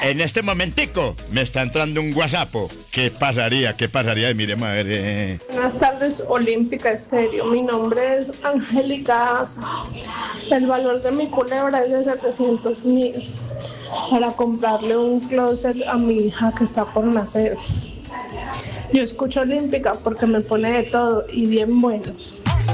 En este momentico me está entrando un WhatsApp. ¿Qué pasaría? ¿Qué pasaría? Mire, madre. Buenas tardes, Olímpica Estéreo. Mi nombre es Angélica Asa. El valor de mi culebra es de 700.000 para comprarle un closet a mi hija que está por nacer. Yo escucho Olímpica porque me pone de todo y bien bueno.